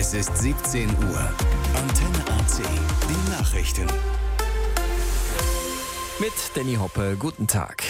Es ist 17 Uhr. Antenne AC. Die Nachrichten. Mit Danny Hoppe, guten Tag.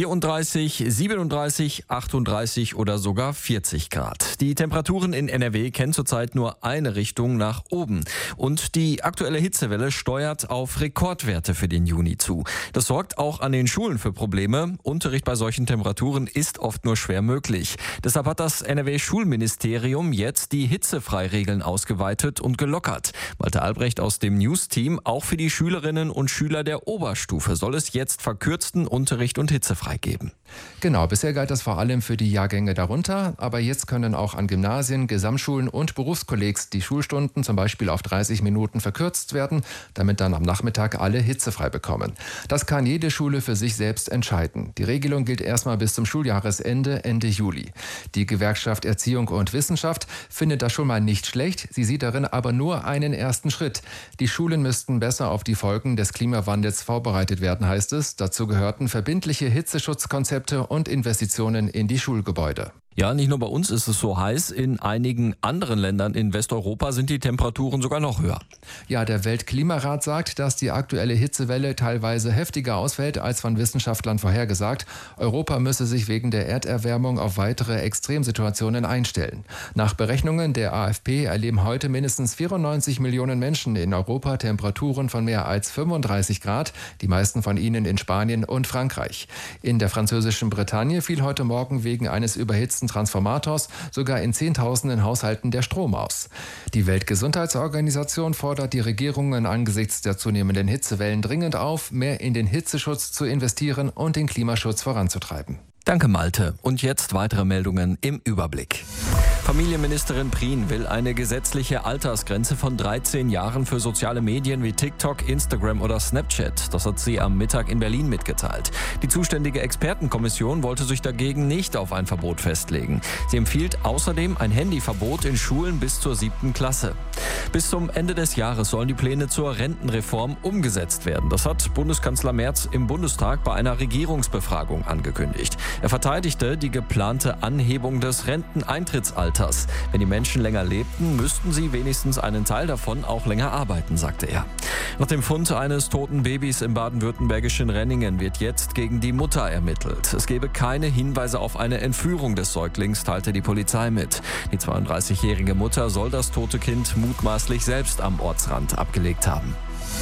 34, 37, 38 oder sogar 40 Grad. Die Temperaturen in NRW kennen zurzeit nur eine Richtung nach oben. Und die aktuelle Hitzewelle steuert auf Rekordwerte für den Juni zu. Das sorgt auch an den Schulen für Probleme. Unterricht bei solchen Temperaturen ist oft nur schwer möglich. Deshalb hat das NRW-Schulministerium jetzt die Hitzefreiregeln ausgeweitet und gelockert. Malte Albrecht aus dem News-Team, auch für die Schülerinnen und Schüler der Oberstufe soll es jetzt verkürzten Unterricht und hitzefrei geben. Genau, bisher galt das vor allem für die Jahrgänge darunter, aber jetzt können auch an Gymnasien, Gesamtschulen und Berufskollegs die Schulstunden zum Beispiel auf 30 Minuten verkürzt werden, damit dann am Nachmittag alle hitzefrei bekommen. Das kann jede Schule für sich selbst entscheiden. Die Regelung gilt erstmal bis zum Schuljahresende, Ende Juli. Die Gewerkschaft Erziehung und Wissenschaft findet das schon mal nicht schlecht, sie sieht darin aber nur einen ersten Schritt. Die Schulen müssten besser auf die Folgen des Klimawandels vorbereitet werden, heißt es. Dazu gehörten verbindliche Hitzeschutzkonzepte und Investitionen in die Schulgebäude. Ja, nicht nur bei uns ist es so heiß, in einigen anderen Ländern in Westeuropa sind die Temperaturen sogar noch höher. Ja, der Weltklimarat sagt, dass die aktuelle Hitzewelle teilweise heftiger ausfällt als von Wissenschaftlern vorhergesagt. Europa müsse sich wegen der Erderwärmung auf weitere Extremsituationen einstellen. Nach Berechnungen der AfP erleben heute mindestens 94 Millionen Menschen in Europa Temperaturen von mehr als 35 Grad, die meisten von ihnen in Spanien und Frankreich. In der französischen Bretagne fiel heute Morgen wegen eines überhitzten Transformators sogar in Zehntausenden Haushalten der Strom aus. Die Weltgesundheitsorganisation fordert die Regierungen angesichts der zunehmenden Hitzewellen dringend auf, mehr in den Hitzeschutz zu investieren und den Klimaschutz voranzutreiben. Danke, Malte. Und jetzt weitere Meldungen im Überblick. Familienministerin Prien will eine gesetzliche Altersgrenze von 13 Jahren für soziale Medien wie TikTok, Instagram oder Snapchat. Das hat sie am Mittag in Berlin mitgeteilt. Die zuständige Expertenkommission wollte sich dagegen nicht auf ein Verbot festlegen. Sie empfiehlt außerdem ein Handyverbot in Schulen bis zur 7. Klasse. Bis zum Ende des Jahres sollen die Pläne zur Rentenreform umgesetzt werden. Das hat Bundeskanzler Merz im Bundestag bei einer Regierungsbefragung angekündigt. Er verteidigte die geplante Anhebung des Renteneintrittsalters. Wenn die Menschen länger lebten, müssten sie wenigstens einen Teil davon auch länger arbeiten, sagte er. Nach dem Fund eines toten Babys im baden-württembergischen Renningen wird jetzt gegen die Mutter ermittelt. Es gebe keine Hinweise auf eine Entführung des Säuglings, teilte die Polizei mit. Die 32-jährige Mutter soll das tote Kind mutmaßlich selbst am Ortsrand abgelegt haben.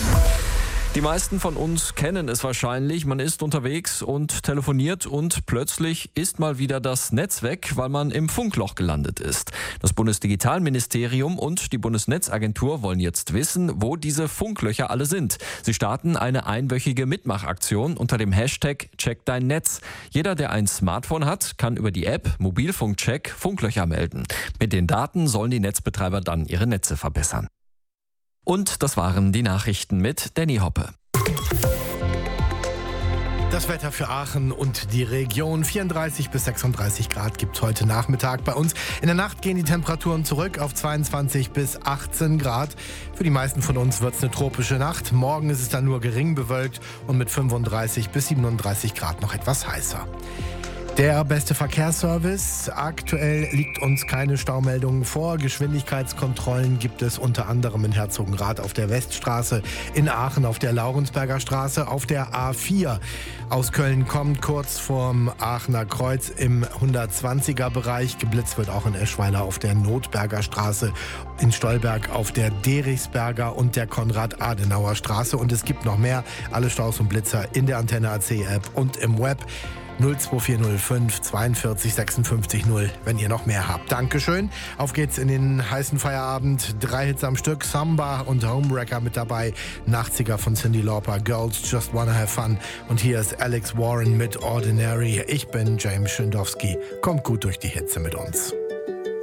Die meisten von uns kennen es wahrscheinlich. Man ist unterwegs und telefoniert und plötzlich ist mal wieder das Netz weg, weil man im Funkloch gelandet ist. Das Bundesdigitalministerium und die Bundesnetzagentur wollen jetzt wissen, wo diese Funklöcher alle sind. Sie starten eine einwöchige Mitmachaktion unter dem Hashtag Check dein Netz. Jeder, der ein Smartphone hat, kann über die App Mobilfunkcheck Funklöcher melden. Mit den Daten sollen die Netzbetreiber dann ihre Netze verbessern. Und das waren die Nachrichten mit Danny Hoppe. Das Wetter für Aachen und die Region. 34 bis 36 Grad gibt es heute Nachmittag bei uns. In der Nacht gehen die Temperaturen zurück auf 22 bis 18 Grad. Für die meisten von uns wird es eine tropische Nacht. Morgen ist es dann nur gering bewölkt und mit 35 bis 37 Grad noch etwas heißer. Der beste Verkehrsservice. Aktuell liegt uns keine Staumeldungen vor. Geschwindigkeitskontrollen gibt es unter anderem in Herzogenrath auf der Weststraße, in Aachen auf der Laurensberger Straße, auf der A4. Aus Köln kommt kurz vorm Aachener Kreuz im 120er Bereich. Geblitzt wird auch in Eschweiler auf der Notberger Straße, in Stolberg auf der Derichsberger und der Konrad-Adenauer Straße. Und es gibt noch mehr. Alle Staus und Blitzer in der Antenne AC App und im Web. 02405 42 56 0, wenn ihr noch mehr habt. Dankeschön. Auf geht's in den heißen Feierabend. 3 Hits am Stück, Samba und Homewrecker mit dabei. 80er von Cyndi Lauper, Girls Just Wanna Have Fun. Und hier ist Alex Warren mit Ordinary. Ich bin James Schindowski. Kommt gut durch die Hitze mit uns.